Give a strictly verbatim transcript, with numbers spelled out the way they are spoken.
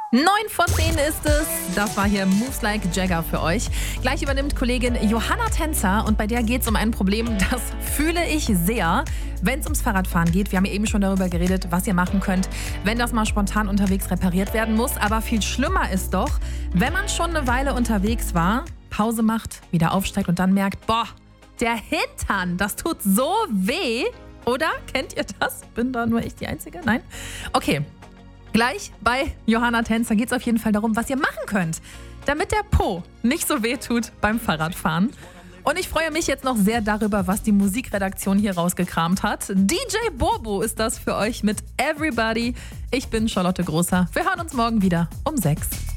Neun von zehn ist es. Das war hier Moves Like Jagger für euch. Gleich übernimmt Kollegin Johanna Tänzer und bei der geht es um ein Problem, das fühle ich sehr, wenn es ums Fahrradfahren geht. Wir haben ja eben schon darüber geredet, was ihr machen könnt, wenn das mal spontan unterwegs repariert werden muss. Aber viel schlimmer ist doch, wenn man schon eine Weile unterwegs war, Pause macht, wieder aufsteigt und dann merkt, boah, der Hintern, das tut so weh. Oder? Kennt ihr das? Bin da nur ich die Einzige? Nein? Okay. Gleich bei Johanna Tänzer geht es auf jeden Fall darum, was ihr machen könnt, damit der Po nicht so weh tut beim Fahrradfahren. Und ich freue mich jetzt noch sehr darüber, was die Musikredaktion hier rausgekramt hat. D J Bobo ist das für euch mit Everybody. Ich bin Charlotte Großer. Wir hören uns morgen wieder um sechs.